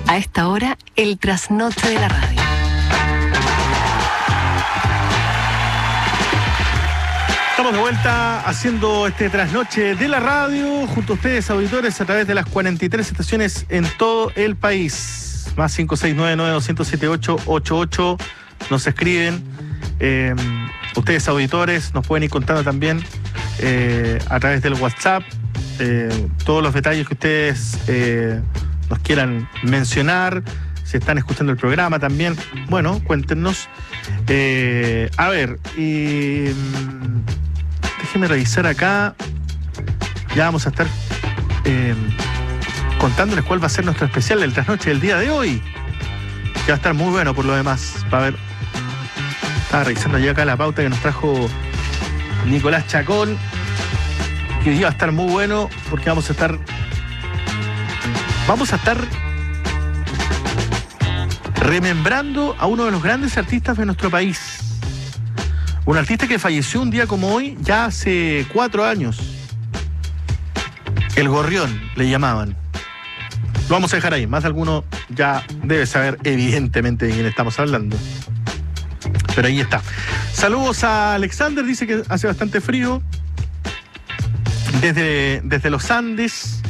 A esta hora, el trasnoche de la radio. Estamos de vuelta haciendo este trasnoche de la radio junto a ustedes, auditores, a través de las 43 estaciones en todo el país. Más 5699-2078-88 nos escriben. Ustedes, auditores, nos pueden ir contando también a través del WhatsApp todos los detalles que ustedes nos quieran mencionar. Si están escuchando el programa también, bueno, cuéntenos. A ver, déjeme revisar acá. Ya vamos a estar contándoles cuál va a ser nuestro especial del trasnoche del día de hoy, que va a estar muy bueno por lo demás. Va a ver, estaba revisando ya acá la pauta que nos trajo Nicolás Chacón, que hoy día va a estar muy bueno porque vamos a estar remembrando a uno de los grandes artistas de nuestro país. Un artista que falleció un día como hoy, ya hace 4 años. El Gorrión, le llamaban. Lo vamos a dejar ahí. Más de alguno ya debe saber evidentemente de quién estamos hablando. Pero ahí está. Saludos a Alexander, dice que hace bastante frío. Desde los Andes.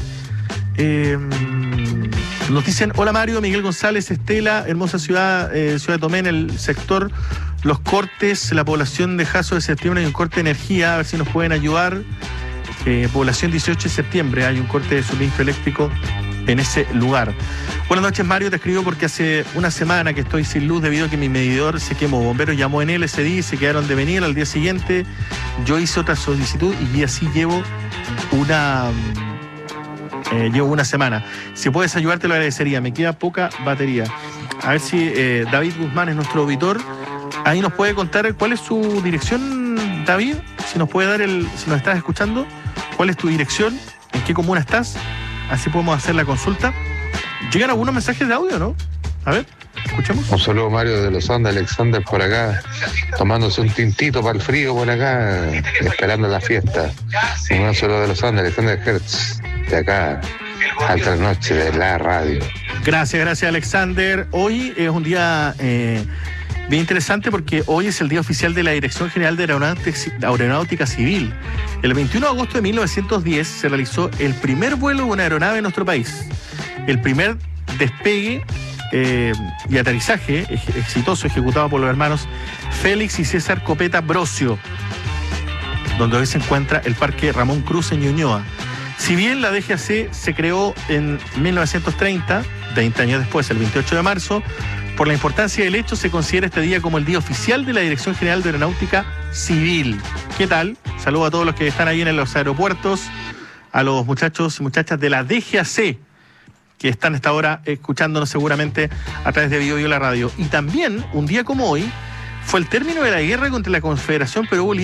Nos dicen, hola Mario, Miguel González, Estela, hermosa ciudad, Ciudad de Tomé, en el sector Los Cortes, la población de Jaso de septiembre hay un corte de energía, a ver si nos pueden ayudar. Población 18 de septiembre, hay un corte de suministro eléctrico en ese lugar. Buenas noches, Mario, te escribo porque hace una semana que estoy sin luz debido a que mi medidor se quemó. Bomberos llamó en él ese día y se quedaron de venir. Al día siguiente yo hice otra solicitud y así llevo una semana. Si puedes ayudar, te lo agradecería. Me queda poca batería. A ver si David Guzmán es nuestro auditor. Ahí nos puede contar cuál es su dirección, David. Si nos puede dar si nos estás escuchando, cuál es tu dirección, en qué comuna estás. Así podemos hacer la consulta. Llegan algunos mensajes de audio, ¿no? A ver, escuchemos. Un saludo, Mario, de los Andes, Alexander por acá, tomándose un tintito para el frío por acá, esperando la fiesta. Un saludo de los Andes, Alexander Hertz, de acá, al trasnoche de la radio. Gracias, Alexander. Hoy es un día bien interesante porque hoy es el día oficial de la Dirección General de Aeronáutica Civil. El 21 de agosto de 1910 se realizó el primer vuelo de una aeronave en nuestro país. El primer despegue y aterrizaje exitoso ejecutado por los hermanos Félix y César Copeta Brocio, donde hoy se encuentra el Parque Ramón Cruz en Ñuñoa. Si bien la DGAC se creó en 1930, 20 años después, el 28 de marzo, por la importancia del hecho se considera este día como el día oficial de la Dirección General de Aeronáutica Civil. ¿Qué tal? Saludo a todos los que están ahí en los aeropuertos, a los muchachos y muchachas de la DGAC, que están hasta ahora escuchándonos seguramente a través de Bio Bio la radio. Y también, un día como hoy, fue el término de la guerra contra la Confederación Perú-Bolivia